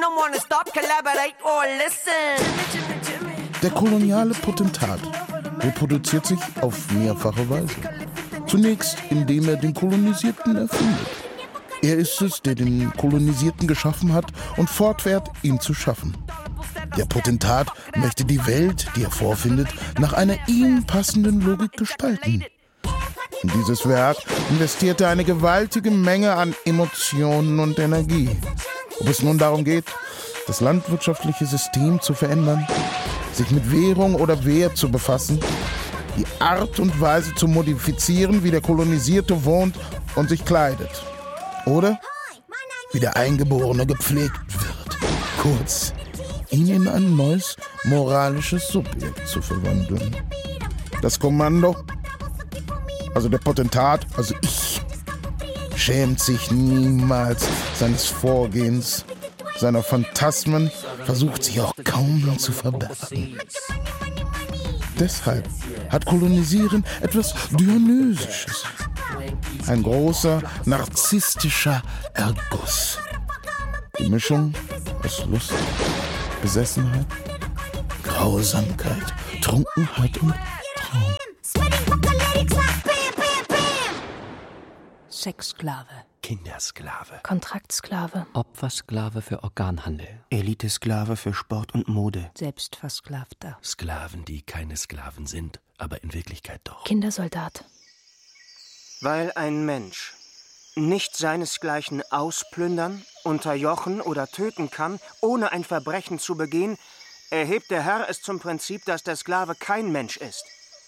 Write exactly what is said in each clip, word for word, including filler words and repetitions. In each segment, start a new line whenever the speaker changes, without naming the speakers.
don't wanna stop, collaborate or listen.
Der koloniale Potentat reproduziert sich auf mehrfache Weise. Zunächst, indem er den Kolonisierten erfindet. Er ist es, der den Kolonisierten geschaffen hat und fortfährt, ihn zu schaffen. Der Potentat möchte die Welt, die er vorfindet, nach einer ihm passenden Logik gestalten. In dieses Werk investiert er eine gewaltige Menge an Emotionen und Energie. Ob es nun darum geht, das landwirtschaftliche System zu verändern, sich mit Währung oder Wert zu befassen, die Art und Weise zu modifizieren, wie der Kolonisierte wohnt und sich kleidet. Oder wie der Eingeborene gepflegt wird. Kurz, ihn in ein neues moralisches Subjekt zu verwandeln. Das Kommando, also der Potentat, also ich, schämt sich niemals seines Vorgehens, seiner Phantasmen, versucht sich auch kaum zu verbergen. Deshalb hat Kolonisieren etwas Dionysisches. Ein großer, narzisstischer Erguss. Die Mischung aus Lust, Besessenheit, Grausamkeit, Trunkenheit und Traum.
Sexsklave.
Kindersklave.
Kontraktsklave.
Opfersklave für Organhandel. Elitesklave für Sport und Mode.
Selbstversklavter.
Sklaven, die keine Sklaven sind, aber in Wirklichkeit doch.
Kindersoldat.
Weil ein Mensch nicht seinesgleichen ausplündern, unterjochen oder töten kann, ohne ein Verbrechen zu begehen, erhebt der Herr es zum Prinzip, dass der Sklave kein Mensch ist.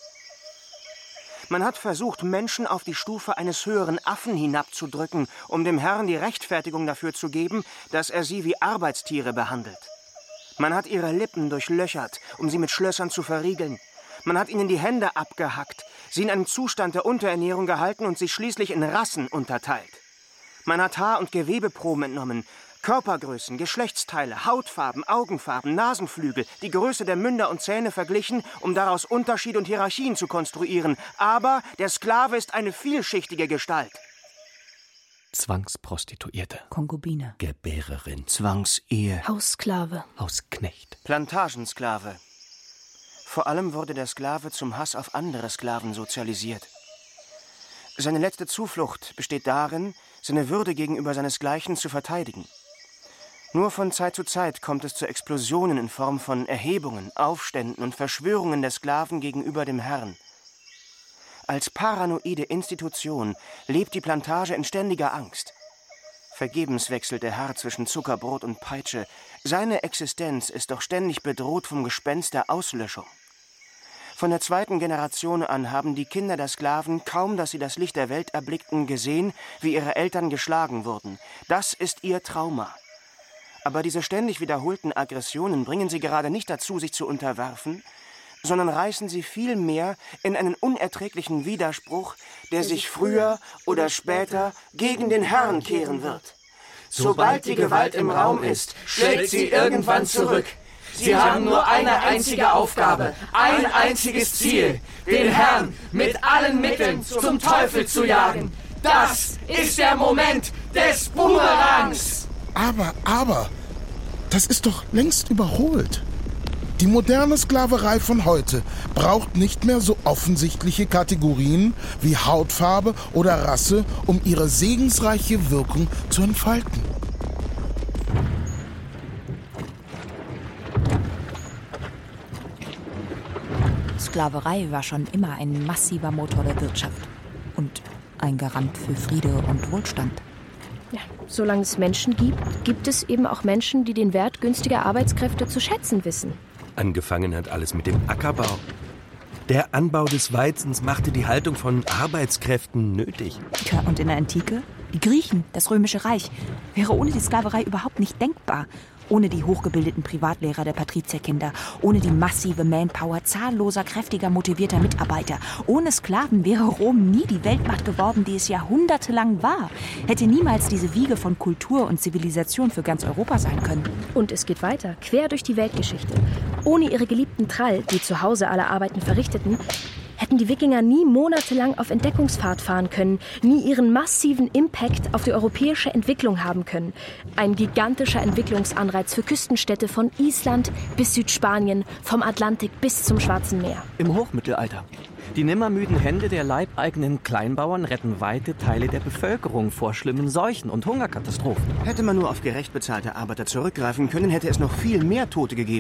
Man hat versucht, Menschen auf die Stufe eines höheren Affen hinabzudrücken, um dem Herrn die Rechtfertigung dafür zu geben, dass er sie wie Arbeitstiere behandelt. Man hat ihre Lippen durchlöchert, um sie mit Schlössern zu verriegeln. Man hat ihnen die Hände abgehackt, sie in einem Zustand der Unterernährung gehalten und sie schließlich in Rassen unterteilt. Man hat Haar- und Gewebeproben entnommen, Körpergrößen, Geschlechtsteile, Hautfarben, Augenfarben, Nasenflügel, die Größe der Münder und Zähne verglichen, um daraus Unterschiede und Hierarchien zu konstruieren. Aber der Sklave ist eine vielschichtige Gestalt.
Zwangsprostituierte.
Konkubine.
Gebärerin.
Zwangsehe.
Haussklave.
Hausknecht.
Plantagensklave. Vor allem wurde der Sklave zum Hass auf andere Sklaven sozialisiert. Seine letzte Zuflucht besteht darin, seine Würde gegenüber seinesgleichen zu verteidigen. Nur von Zeit zu Zeit kommt es zu Explosionen in Form von Erhebungen, Aufständen und Verschwörungen der Sklaven gegenüber dem Herrn. Als paranoide Institution lebt die Plantage in ständiger Angst. Vergebens wechselt der Herr zwischen Zuckerbrot und Peitsche. Seine Existenz ist doch ständig bedroht vom Gespenst der Auslöschung. Von der zweiten Generation an haben die Kinder der Sklaven, kaum dass sie das Licht der Welt erblickten, gesehen, wie ihre Eltern geschlagen wurden. Das ist ihr Trauma. Aber diese ständig wiederholten Aggressionen bringen sie gerade nicht dazu, sich zu unterwerfen, sondern reißen sie vielmehr in einen unerträglichen Widerspruch, der sich früher oder später gegen den Herrn kehren wird. Sobald die Gewalt im Raum ist, schlägt sie irgendwann zurück. Sie haben nur eine einzige Aufgabe, ein einziges Ziel, den Herrn mit allen Mitteln zum Teufel zu jagen. Das ist der Moment des Boomerangs.
Aber, aber, das ist doch längst überholt. Die moderne Sklaverei von heute braucht nicht mehr so offensichtliche Kategorien wie Hautfarbe oder Rasse, um ihre segensreiche Wirkung zu entfalten.
Sklaverei war schon immer ein massiver Motor der Wirtschaft und ein Garant für Friede und Wohlstand.
Ja, solange es Menschen gibt, gibt es eben auch Menschen, die den Wert günstiger Arbeitskräfte zu schätzen wissen.
Angefangen hat alles mit dem Ackerbau. Der Anbau des Weizens machte die Haltung von Arbeitskräften nötig.
Tja, und in der Antike? Die Griechen, das Römische Reich, wäre ohne die Sklaverei überhaupt nicht denkbar. Ohne die hochgebildeten Privatlehrer der Patrizierkinder, ohne die massive Manpower zahlloser, kräftiger, motivierter Mitarbeiter. Ohne Sklaven wäre Rom nie die Weltmacht geworden, die es jahrhundertelang war. Hätte niemals diese Wiege von Kultur und Zivilisation für ganz Europa sein können.
Und es geht weiter, quer durch die Weltgeschichte. Ohne ihre geliebten Trall, die zu Hause alle Arbeiten verrichteten, hätten die Wikinger nie monatelang auf Entdeckungsfahrt fahren können, nie ihren massiven Impact auf die europäische Entwicklung haben können. Ein gigantischer Entwicklungsanreiz für Küstenstädte von Island bis Südspanien, vom Atlantik bis zum Schwarzen Meer.
Im Hochmittelalter. Die nimmermüden Hände der leibeigenen Kleinbauern retten weite Teile der Bevölkerung vor schlimmen Seuchen und Hungerkatastrophen.
Hätte man nur auf gerecht bezahlte Arbeiter zurückgreifen können, hätte es noch viel mehr Tote gegeben.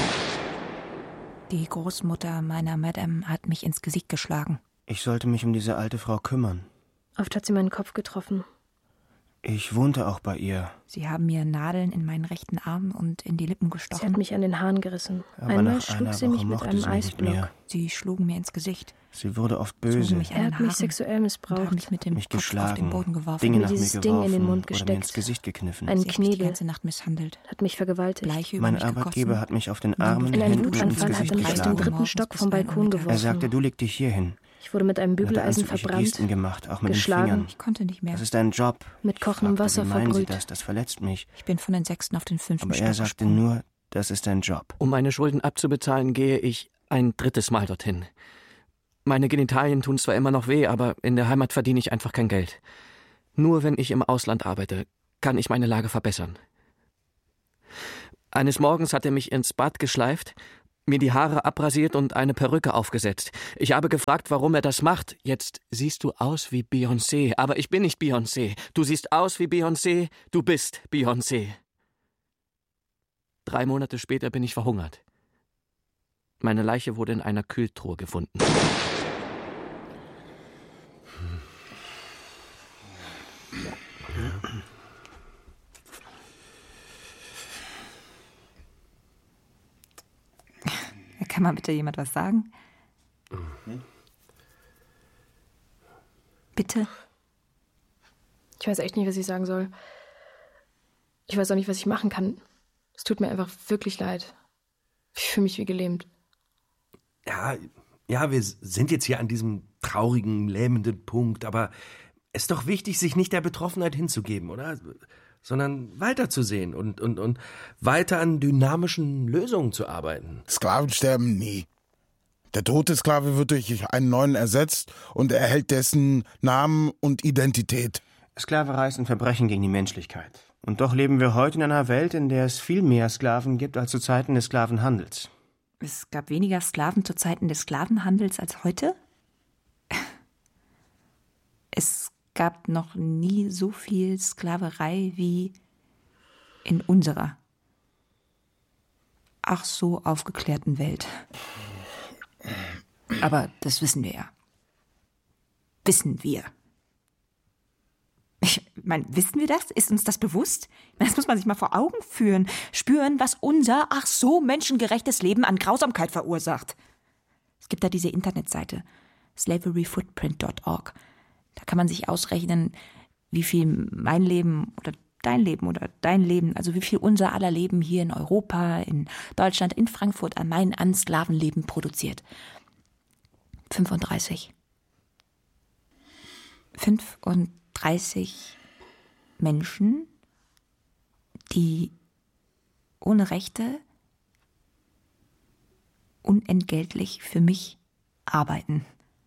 Die Großmutter meiner Madame hat mich ins Gesicht geschlagen.
Ich sollte mich um diese alte Frau kümmern.
Oft hat sie meinen Kopf getroffen.
Ich wohnte auch bei ihr.
Sie haben mir Nadeln in meinen rechten Arm und in die Lippen gestochen.
Sie hat mich an den Haaren gerissen.
Aber
Einmal
nach
schlug
einer
sie
Woche
mich mit
mochte
einem
sie mich nicht
Eisblock.
mehr.
Sie schlugen mir ins Gesicht.
Sie wurde oft
Zogen
böse,
mich an
Er
den
hat mich
Haaren
sexuell
und
missbraucht.
haben mich mit dem
mich
Kopf auf den
geschlagen,
Boden geworfen.
Dinge
Mir
nach mir
dieses
geworfen
Ding in den Mund
oder mir
gesteckt.
ins Gesicht gekniffen.
Ein
Sie hat mich die
Knebel.
ganze Nacht misshandelt.
Hat mich vergewaltigt.
Bleiche über
Mein
mich
Arbeitgeber
gegossen.
hat mich auf den
Und dann
Armen,
In einem
Händen und ins
Wutanfall
Gesicht
hat er mich aus dem
geschlagen.
dritten Stock vom Balkon
Er
geworfen.
sagte, du leg dich hier hin.
Ich wurde mit einem
Er hat
Bügeleisen
anzügliche
verbrannt,
Gesten gemacht, auch mit
geschlagen.
den Fingern.
Ich konnte nicht mehr.
Das ist dein Job.
mit kochendem
Fragte,
Wasser
wie meinen Sie
verbrüht.
das? Das verletzt mich.
Ich bin von den sechsten auf den fünften
Aber
Stock
er sagte
gesprungen.
nur, das ist dein Job.
Um meine Schulden abzubezahlen, gehe ich ein drittes Mal dorthin. Meine Genitalien tun zwar immer noch weh, aber in der Heimat verdiene ich einfach kein Geld. Nur wenn ich im Ausland arbeite, kann ich meine Lage verbessern. Eines Morgens hat er mich ins Bad geschleift, mir die Haare abrasiert und eine Perücke aufgesetzt. Ich habe gefragt, warum er das macht. Jetzt siehst du aus wie Beyoncé, aber ich bin nicht Beyoncé. Du siehst aus wie Beyoncé, du bist Beyoncé. Drei Monate später bin ich verhungert. Meine Leiche wurde in einer Kühltruhe gefunden.
Kann mal bitte jemand was sagen?
Mhm.
Bitte?
Ich weiß echt nicht, was ich sagen soll. Ich weiß auch nicht, was ich machen kann. Es tut mir einfach wirklich leid. Ich fühle mich wie gelähmt.
Ja, ja, wir sind jetzt hier an diesem traurigen, lähmenden Punkt, aber es ist doch wichtig, sich nicht der Betroffenheit hinzugeben, oder? Sondern weiterzusehen und, und, und weiter an dynamischen Lösungen zu arbeiten.
Sklaven sterben nie. Der tote Sklave wird durch einen neuen ersetzt und erhält dessen Namen und Identität.
Sklaverei ist ein Verbrechen gegen die Menschlichkeit. Und doch leben wir heute in einer Welt, in der es viel mehr Sklaven gibt als zu Zeiten des Sklavenhandels.
Es gab weniger Sklaven zu Zeiten des Sklavenhandels als heute? Es gab noch nie so viel Sklaverei wie in unserer ach so aufgeklärten Welt. Aber das wissen wir ja. Wissen wir. Ich meine, wissen wir das? Ist uns das bewusst? Das muss man sich mal vor Augen führen. Spüren, was unser, ach so menschengerechtes Leben an Grausamkeit verursacht. Es gibt da diese Internetseite, slavery footprint dot org. Da kann man sich ausrechnen, wie viel mein Leben oder dein Leben oder dein Leben, also wie viel unser aller Leben hier in Europa, in Deutschland, in Frankfurt allein an Sklavenleben produziert. fünfunddreißig. fünfunddreißig Menschen, die ohne Rechte unentgeltlich für mich arbeiten.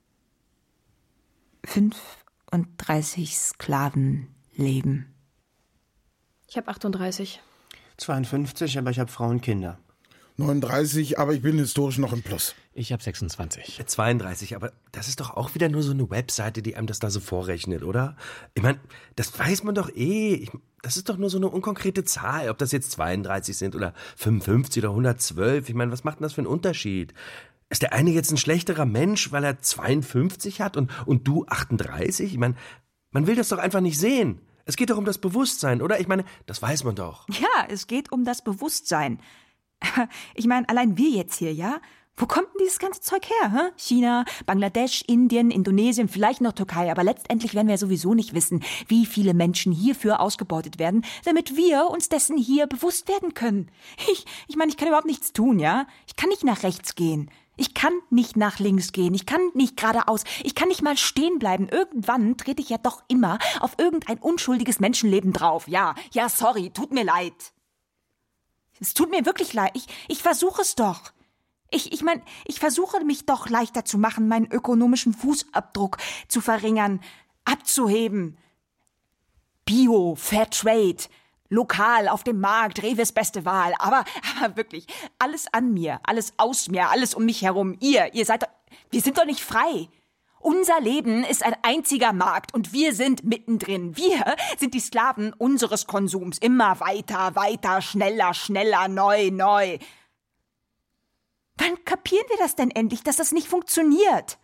fünfunddreißig Sklavenleben.
Ich habe achtunddreißig.
zweiundfünfzig, aber ich habe Frauen und Kinder.
neununddreißig, aber ich bin historisch noch im Plus.
Ich habe sechsundzwanzig.
zweiunddreißig, aber das ist doch auch wieder nur so eine Webseite, die einem das da so vorrechnet, oder? Ich meine, das weiß man doch eh. Ich, das ist doch nur so eine unkonkrete Zahl, ob das jetzt zweiunddreißig sind oder fünfundfünfzig oder hundertzwölf. Ich meine, was macht denn das für einen Unterschied? Ist der eine jetzt ein schlechterer Mensch, weil er zweiundfünfzig hat und, und du achtunddreißig? Ich meine, man will das doch einfach nicht sehen. Es geht doch um das Bewusstsein, oder? Ich meine, das weiß man doch.
Ja, es geht um das Bewusstsein. Ich meine, allein wir jetzt hier, ja? Wo kommt denn dieses ganze Zeug her? Hä? China, Bangladesch, Indien, Indonesien, vielleicht noch Türkei. Aber letztendlich werden wir sowieso nicht wissen, wie viele Menschen hierfür ausgebeutet werden, damit wir uns dessen hier bewusst werden können. Ich, ich meine, ich kann überhaupt nichts tun, ja? Ich kann nicht nach rechts gehen. Ich kann nicht nach links gehen. Ich kann nicht geradeaus. Ich kann nicht mal stehen bleiben. Irgendwann trete ich ja doch immer auf irgendein unschuldiges Menschenleben drauf. Ja, ja, sorry, tut mir leid. Es tut mir wirklich leid. Ich, ich versuche es doch. Ich, ich meine, ich versuche mich doch leichter zu machen, meinen ökonomischen Fußabdruck zu verringern, abzuheben. Bio, Fairtrade, lokal, auf dem Markt, Rewe's beste Wahl. Aber, aber wirklich, alles an mir, alles aus mir, alles um mich herum. Ihr, ihr seid doch, wir sind doch nicht frei. Unser Leben ist ein einziger Markt und wir sind mittendrin. Wir sind die Sklaven unseres Konsums. Immer weiter, weiter, schneller, schneller, neu, neu. Wann kapieren wir das denn endlich, dass das nicht funktioniert?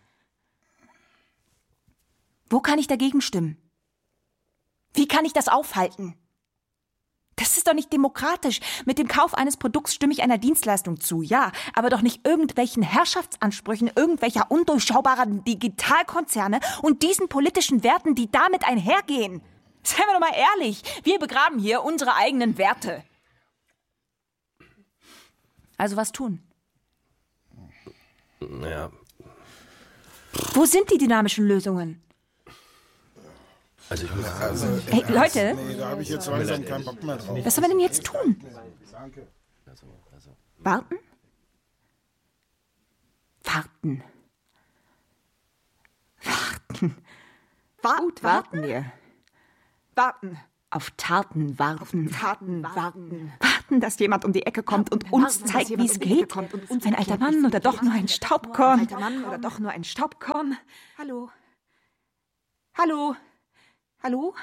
Wo kann ich dagegen stimmen? Wie kann ich das aufhalten? Das ist doch nicht demokratisch. Mit dem Kauf eines Produkts stimme ich einer Dienstleistung zu, ja, aber doch nicht irgendwelchen Herrschaftsansprüchen irgendwelcher undurchschaubaren Digitalkonzerne und diesen politischen Werten, die damit einhergehen. Seien wir doch mal ehrlich, wir begraben hier unsere eigenen Werte. Also was tun?
Naja.
Wo sind die dynamischen Lösungen?
Also ich muss
Ja, also,
Hey, Leute,
nee, da habe ich jetzt langsam keinen Bock mehr drauf.
was sollen wir denn jetzt tun? Warten? Warten. Warten. Gut, warten wir. Warten. Auf Taten warten. Auf Taten warten. Warten, dass jemand um die Ecke kommt und uns zeigt, wie es geht. Ein alter Mann oder doch nur ein Staubkorn. Ein alter Mann oder doch nur ein Staubkorn. Hallo. Hallo. Hallo?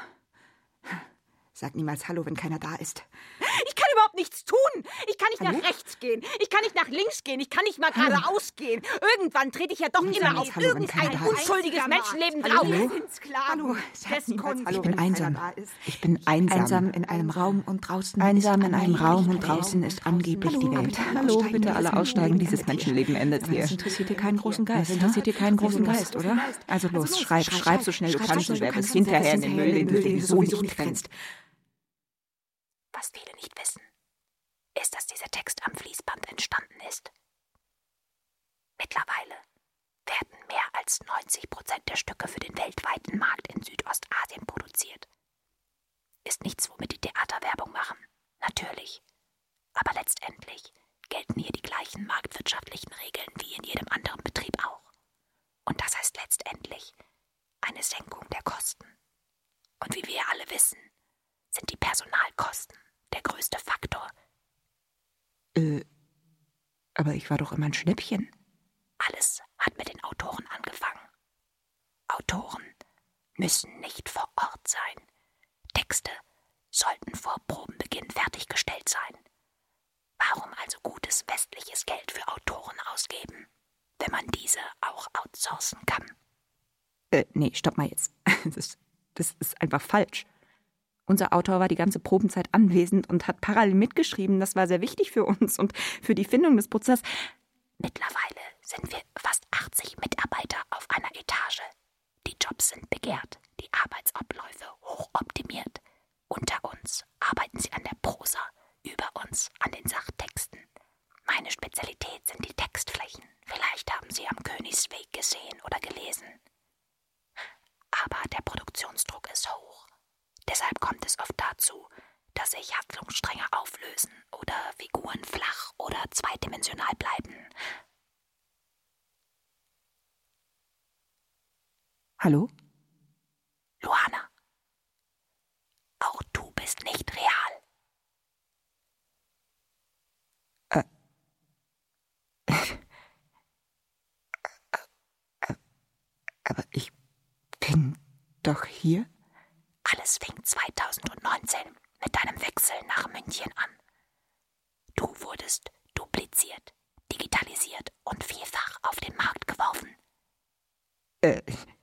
Sag niemals Hallo, wenn keiner da ist. Ich kann überhaupt nichts tun. Ich kann nicht Hallo? nach rechts gehen. Ich kann nicht nach links gehen. Ich kann nicht mal geradeaus gehen. Irgendwann trete ich ja doch immer auf Hallo, irgendein unschuldiges Menschenleben drauf. Hallo? Hallo. Hallo. Ich bin einsam. Ich bin einsam. Einsam in einem Raum und draußen. Einsam in einem Raum und draußen ist angeblich die Welt. Hallo, bitte alle aussteigen. Dieses Menschenleben endet hier. Das interessiert dir keinen großen Geist. Das interessiert dir keinen großen Geist, oder? Also los, schreib, schreib so schnell du kannst und wer bis hinterher in den Müll, den du sowieso nicht trennst.
Was viele nicht wissen, ist, dass dieser Text am Fließband entstanden ist. Mittlerweile werden mehr als neunzig Prozent der Stücke für den weltweiten Markt in Südostasien produziert. Ist nichts, womit die Theater Werbung machen, natürlich. Aber letztendlich gelten hier die gleichen marktwirtschaftlichen Regeln wie in jedem anderen Betrieb auch. Und das heißt letztendlich eine Senkung der Kosten. Und wie wir alle wissen, sind die Personalkosten der größte Faktor.
Äh, aber ich war doch immer ein Schnäppchen.
Alles hat mit den Autoren angefangen. Autoren müssen nicht vor Ort sein. Texte sollten vor Probenbeginn fertiggestellt sein. Warum also gutes westliches Geld für Autoren ausgeben, wenn man diese auch outsourcen kann?
Äh, nee, stopp mal jetzt. Das, das ist einfach falsch. Unser Autor war die ganze Probenzeit anwesend und hat parallel mitgeschrieben. Das war sehr wichtig für uns und für die Findung des Prozesses.
Mittlerweile sind wir fast achtzig Mitarbeiter auf einer Etage. Die Jobs sind begehrt, die Arbeitsabläufe hochoptimiert. Unter uns arbeiten sie an der Prosa, über uns an den Sachtexten. Meine Spezialität sind die Textflächen. Vielleicht haben Sie am Königsweg gesehen oder gelesen. Aber der Produktionsdruck ist hoch. Deshalb kommt es oft dazu, dass sich Handlungsstränge auflösen oder Figuren flach oder zweidimensional bleiben.
Hallo?
Luana, auch du bist nicht real.
Äh. Aber ich bin doch hier?
Alles fing zweitausendneunzehn mit deinem Wechsel nach München an. Du wurdest dupliziert, digitalisiert und vielfach auf den Markt geworfen.
Äh.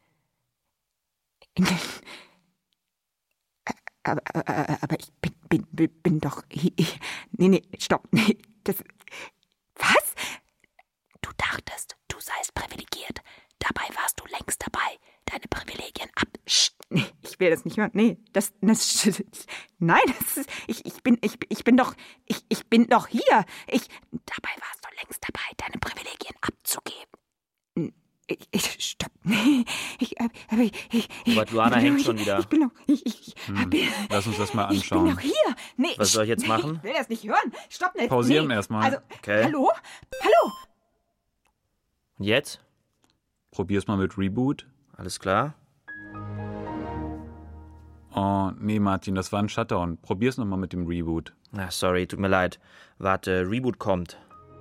Aber, aber, aber ich bin, bin, bin, bin doch hier. Nee, nee, stopp. Nee, das. Was?
Du dachtest, du seist privilegiert. Dabei warst du längst dabei, deine Privilegien ab.
Nee, ich will das nicht hören. Nee, das. das nein, das ist, ich, ich, bin, ich, ich bin doch. Ich, ich bin doch hier. Ich.
Dabei warst du längst dabei, deine Privilegien abzugeben.
Ich, ich, stopp. Nee, ich, aber ich, ich, ich,
Aber Luana hängt schon wieder.
Ich bin noch, ich, ich,
hm.
bin,
Lass uns das mal anschauen.
Ich bin noch hier. Nee,
Was soll ich jetzt
nee,
machen?
Ich will das nicht hören. Stopp nicht.
Pausieren
nee.
erstmal.
Also,
okay.
hallo? Hallo?
Und jetzt?
Probier's mal mit Reboot.
Alles klar?
Oh, nee, Martin, das war ein Shutdown. Probier's nochmal mit dem Reboot.
Ach, sorry, tut mir leid. Warte, Reboot kommt.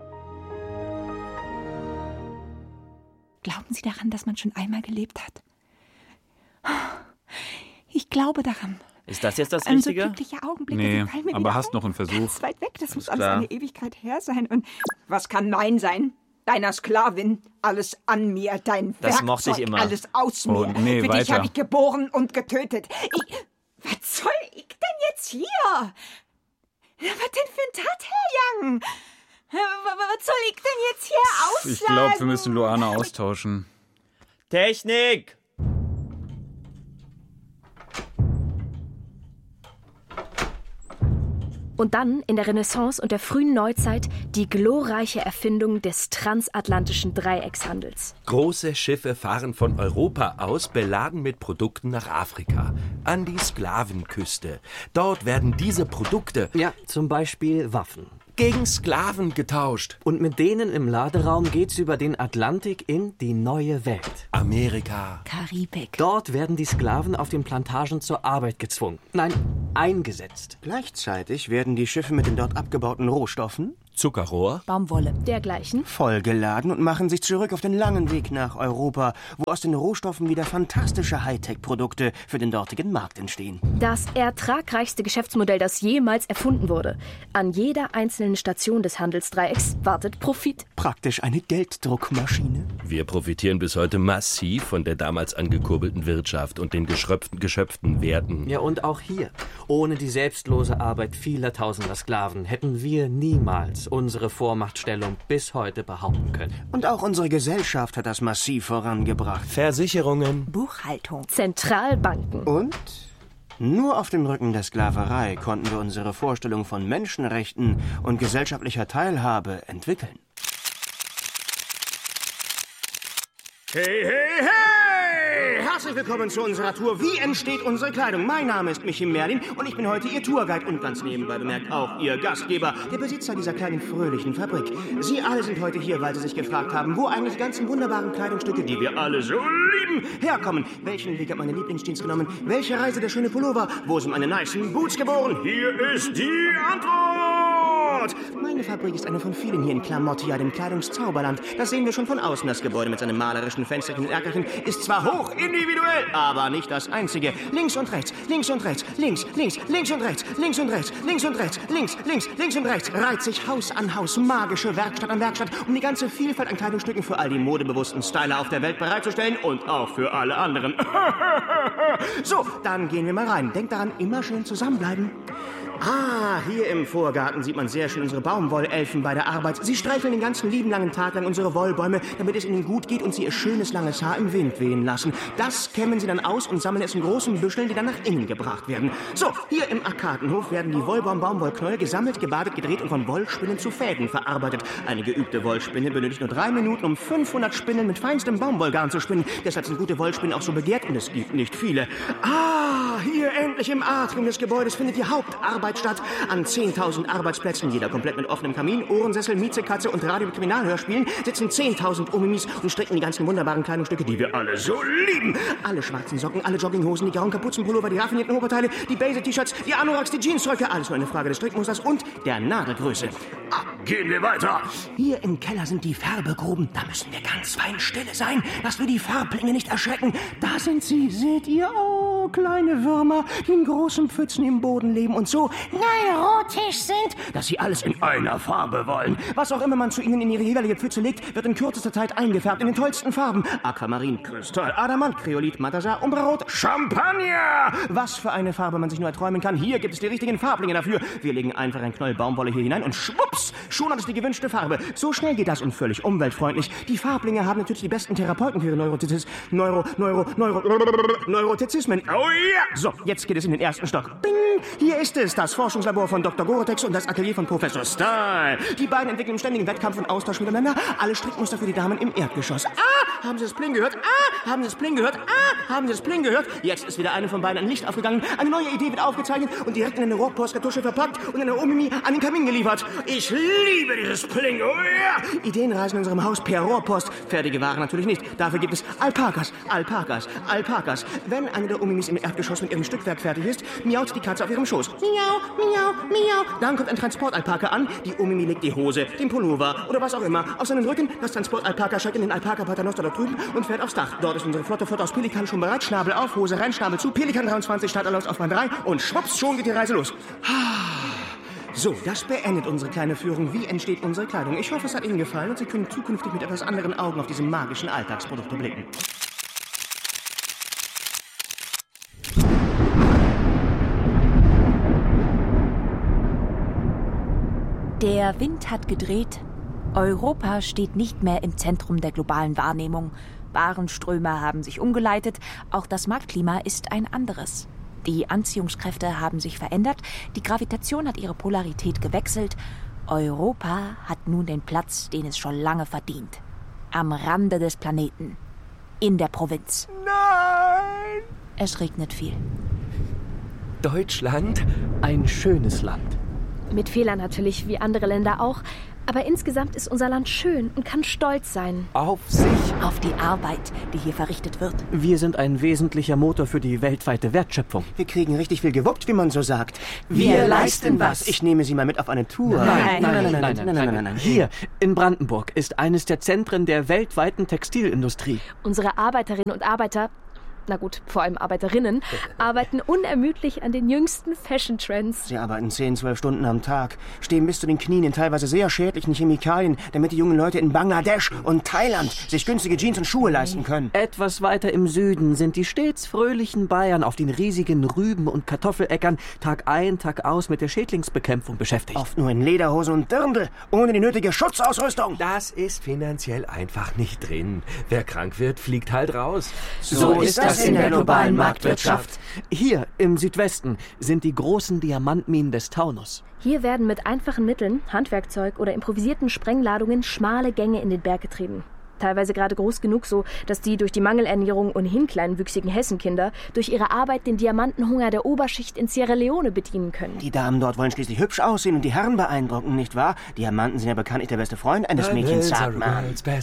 Glauben Sie daran, dass man schon einmal gelebt hat? Ich glaube daran.
Ist das jetzt das
An so
Richtige?
glückliche Augenblicke,
Nee,
die fallen mir
aber
wieder
hast
ein.
noch einen Versuch.
Ganz weit weg, das muss alles
klar.
eine Ewigkeit her sein. Und was kann mein sein? Deiner Sklavin, alles an mir, dein
Das
Werkzeug,
mochte ich immer.
alles aus mir.
Oh, nee,
Für dich
weiter.
habe ich geboren und getötet. Ich, was soll ich denn jetzt hier? Was denn für ein Tat, Herr Young? Was soll ich denn jetzt hier aussagen?
Ich glaube, wir müssen Luana austauschen.
Technik!
Und dann in der Renaissance und der frühen Neuzeit die glorreiche Erfindung des transatlantischen Dreieckshandels.
Große Schiffe fahren von Europa aus, beladen mit Produkten nach Afrika, an die Sklavenküste. Dort werden diese Produkte
Ja, zum Beispiel Waffen.
gegen Sklaven getauscht.
Und mit denen im Laderaum geht's über den Atlantik in die neue Welt.
Amerika.
Karibik.
Dort werden die Sklaven auf den Plantagen zur Arbeit gezwungen. Nein, eingesetzt.
Gleichzeitig werden die Schiffe mit den dort abgebauten Rohstoffen
Zuckerrohr.
Baumwolle.
Dergleichen.
vollgeladen und machen sich zurück auf den langen Weg nach Europa, wo aus den Rohstoffen wieder fantastische Hightech-Produkte für den dortigen Markt entstehen.
Das ertragreichste Geschäftsmodell, das jemals erfunden wurde. An jeder einzelnen Station des Handelsdreiecks wartet Profit.
Praktisch eine Gelddruckmaschine.
Wir profitieren bis heute massiv von der damals angekurbelten Wirtschaft und den geschröpften, geschöpften Werten.
Ja, und auch hier. Ohne die selbstlose Arbeit vieler tausender Sklaven hätten wir niemals unsere Vormachtstellung bis heute behaupten können.
Und auch unsere Gesellschaft hat das massiv vorangebracht.
Versicherungen.
Buchhaltung.
Zentralbanken.
Und nur auf dem Rücken der Sklaverei konnten wir unsere Vorstellung von Menschenrechten und gesellschaftlicher Teilhabe entwickeln. Hey, hey, hey! Herzlich willkommen zu unserer Tour. Wie entsteht unsere Kleidung? Mein Name ist Michi Merlin und ich bin heute Ihr Tourguide und ganz nebenbei bemerkt auch Ihr Gastgeber, der Besitzer dieser kleinen fröhlichen Fabrik. Sie alle sind heute hier, weil Sie sich gefragt haben, wo eigentlich die ganzen wunderbaren Kleidungsstücke, die wir alle so lieben, herkommen. Welchen Weg hat meine Lieblingsjeans genommen? Welche Reise der schöne Pullover? Wo sind meine nicen Boots geboren? Hier ist die Antwort! Meine Fabrik ist eine von vielen hier in Klamottia, dem Kleidungszauberland. Das sehen wir schon von außen. Das Gebäude mit seinem malerischen Fensterchen und Erkerchen ist zwar hoch individuell, aber nicht das einzige. Links und rechts, links und rechts, links, links, links und rechts, links und rechts, links und rechts, links, links, links und rechts, reiht sich Haus an Haus, magische Werkstatt an Werkstatt, um die ganze Vielfalt an Kleidungsstücken für all die modebewussten Styler auf der Welt bereitzustellen und auch für alle anderen. So, dann gehen wir mal rein. Denkt daran, immer schön zusammenbleiben. Ah, hier im Vorgarten sieht man sehr schön unsere Baumwollelfen bei der Arbeit. Sie streicheln den ganzen lieben langen Tag lang unsere Wollbäume, damit es ihnen gut geht und sie ihr schönes langes Haar im Wind wehen lassen. Das kämmen sie dann aus und sammeln es in großen Büscheln, die dann nach innen gebracht werden. So, hier im Arkadenhof werden die Wollbaum-Baumwollknäuel gesammelt, gebadet, gedreht und von Wollspinnen zu Fäden verarbeitet. Eine geübte Wollspinne benötigt nur drei Minuten, um fünfhundert Spinnen mit feinstem Baumwollgarn zu spinnen. Deshalb sind gute Wollspinnen auch so begehrt und es gibt nicht viele. Ah, hier endlich im Atrium des Gebäudes findet die Hauptarbeit statt. An zehntausend Arbeitsplätzen, jeder komplett mit offenem Kamin, Ohrensessel, Miezekatze und Radio- und Kriminalhörspielen, sitzen zehntausend Omimis und stricken die ganzen wunderbaren Kleidungsstücke, die wir alle so lieben. Alle schwarzen Socken, alle Jogginghosen, die grauen Kapuzenpullover, die raffinierten Oberteile, die Basic-T-Shirts, die Anoraks, die Jeansröcke, alles nur eine Frage des Strickmusters und der Nadelgröße. Ah, gehen wir weiter. Hier im Keller sind die Färbegruben. Da müssen wir ganz fein stille sein, dass wir die Farblinge nicht erschrecken. Da sind sie, seht ihr? Oh, kleine Würmer, die in großen Pfützen im Boden leben und so neurotisch sind, dass sie alles in einer Farbe wollen. Was auch immer man zu ihnen in ihre jeweilige Pfütze legt, wird in kürzester Zeit eingefärbt in den tollsten Farben. Aquamarin, Kristall, Adamant, Kreolit, Matasar, Umbrarot, Champagner. Was für eine Farbe man sich nur erträumen kann. Hier gibt es die richtigen Farblinge dafür. Wir legen einfach ein Knäuel Baumwolle hier hinein und schwupps, schon hat es die gewünschte Farbe. So schnell geht das und völlig umweltfreundlich. Die Farblinge haben natürlich die besten Therapeuten für ihre Neurotizis, Neuro, Neuro, Neuro, Neurotizismen. Oh ja! So, jetzt geht es in den ersten Stock. Bing! Hier ist es, das Forschungslabor von Doktor Gorotex und das Atelier von Professor Style. Die beiden entwickeln im ständigen Wettkampf und Austausch miteinander alle Strickmuster für die Damen im Erdgeschoss. Ah, haben Sie das Pling gehört? Ah, haben Sie das Pling gehört? Ah, haben Sie das Pling gehört? Jetzt ist wieder einem von beiden ein Licht aufgegangen, eine neue Idee wird aufgezeichnet und direkt in eine Rohrpostkartusche verpackt und in der Omimi an den Kamin geliefert. Ich liebe dieses Pling, oh ja! Ideen reisen in unserem Haus per Rohrpost. Fertige Ware natürlich nicht. Dafür gibt es Alpakas, Alpakas, Alpakas. Wenn eine der Omimis im Erdgeschoss mit ihrem Stückwerk fertig ist, miaut die Katze auf ihrem Schoß. Miau, miau, miau. Dann kommt ein Transportalpaka an. Die Omimi legt die Hose, den Pullover oder was auch immer auf seinen Rücken. Das Transportalpaka steigt in den Alpaka-Paternoster dort drüben und fährt aufs Dach. Dort ist unsere flotte Flotte aus Pelikan schon bereit. Schnabel auf, Hose rein, Schnabel zu. Pelikan dreiundzwanzig, Starterlauf auf Band drei und schwupps, schon geht die Reise los. So, das beendet unsere kleine Führung. Wie entsteht unsere Kleidung? Ich hoffe, es hat Ihnen gefallen und Sie können zukünftig mit etwas anderen Augen auf diese magischen Alltagsprodukte blicken.
Der Wind hat gedreht. Europa steht nicht mehr im Zentrum der globalen Wahrnehmung. Warenströme haben sich umgeleitet. Auch das Marktklima ist ein anderes. Die Anziehungskräfte haben sich verändert. Die Gravitation hat ihre Polarität gewechselt. Europa hat nun den Platz, den es schon lange verdient. Am Rande des Planeten. In der Provinz.
Nein!
Es regnet viel.
Deutschland, ein schönes Land.
Mit Fehlern natürlich, wie andere Länder auch. Aber insgesamt ist unser Land schön und kann stolz sein.
Auf sich.
Auf die Arbeit, die hier verrichtet wird.
Wir sind ein wesentlicher Motor für die weltweite Wertschöpfung.
Wir kriegen richtig viel gewuppt, wie man so sagt.
Wir, Wir leisten was.
Ich nehme Sie mal mit auf eine Tour.
Nein, nein, nein, nein, nein, nein, nein, nein, nein. Hier, in Brandenburg, ist eines der Zentren der weltweiten Textilindustrie.
Unsere Arbeiterinnen und Arbeiter, na gut, vor allem Arbeiterinnen, arbeiten unermüdlich an den jüngsten Fashion-Trends.
Sie arbeiten zehn, zwölf Stunden am Tag, stehen bis zu den Knien in teilweise sehr schädlichen Chemikalien, damit die jungen Leute in Bangladesch und Thailand sich günstige Jeans und Schuhe leisten können.
Etwas weiter im Süden sind die stets fröhlichen Bayern auf den riesigen Rüben- und Kartoffeläckern Tag ein, Tag aus mit der Schädlingsbekämpfung beschäftigt.
Oft nur in Lederhosen und Dirndl, ohne die nötige Schutzausrüstung.
Das ist finanziell einfach nicht drin. Wer krank wird, fliegt halt raus.
So, so ist das in der globalen Marktwirtschaft. Hier im Südwesten sind die großen Diamantminen des Taunus.
Hier werden mit einfachen Mitteln, Handwerkzeug oder improvisierten Sprengladungen schmale Gänge in den Berg getrieben. Teilweise gerade groß genug, so dass die durch die Mangelernährung ohnehin kleinwüchsigen Hessenkinder durch ihre Arbeit den Diamantenhunger der Oberschicht in Sierra Leone bedienen können.
Die Damen dort wollen schließlich hübsch aussehen und die Herren beeindrucken, nicht wahr? Diamanten sind ja bekanntlich der beste Freund eines Mädchens, sagt man.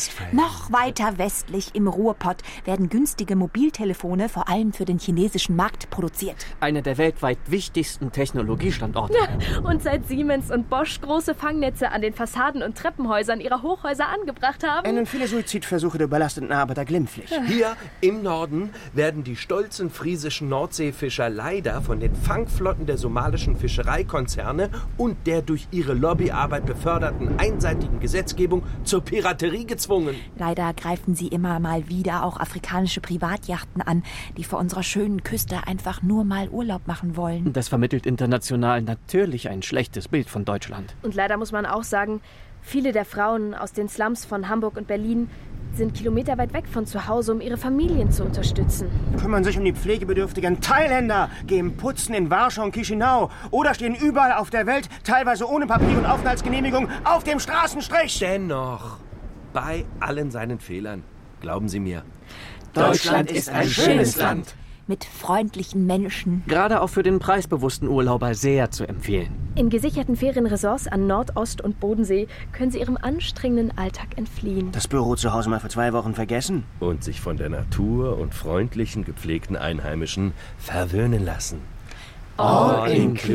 Noch weiter westlich im Ruhrpott werden günstige Mobiltelefone vor allem für den chinesischen Markt produziert.
Einer der weltweit wichtigsten Technologiestandorte.
Und seit Siemens und Bosch große Fangnetze an den Fassaden und Treppenhäusern ihrer Hochhäuser angebracht haben,
Einen viele Suizidversuche der überlasteten Arbeiter glimpflich.
Hier im Norden werden die stolzen friesischen Nordseefischer leider von den Fangflotten der somalischen Fischereikonzerne und der durch ihre Lobbyarbeit beförderten einseitigen Gesetzgebung zur Piraterie gezwungen.
Leider greifen sie immer mal wieder auch afrikanische Privatjachten an, die vor unserer schönen Küste einfach nur mal Urlaub machen wollen.
Das vermittelt international natürlich ein schlechtes Bild von Deutschland.
Und leider muss man auch sagen, viele der Frauen aus den Slums von Hamburg und Berlin sind kilometerweit weg von zu Hause, um ihre Familien zu unterstützen.
Kümmern sich um die pflegebedürftigen Thailänder, gehen putzen in Warschau und Chisinau oder stehen überall auf der Welt, teilweise ohne Papier- und Aufenthaltsgenehmigung, auf dem Straßenstrich.
Dennoch, bei allen seinen Fehlern, glauben Sie mir,
Deutschland ist ein schönes Land.
Mit freundlichen Menschen.
Gerade auch für den preisbewussten Urlauber sehr zu empfehlen.
In gesicherten Ferienresorts an Nord-, Ost- und Bodensee können Sie Ihrem anstrengenden Alltag entfliehen.
Das Büro zu Hause mal für zwei Wochen vergessen.
Und sich von der Natur und freundlichen, gepflegten Einheimischen verwöhnen lassen.
All inclusive.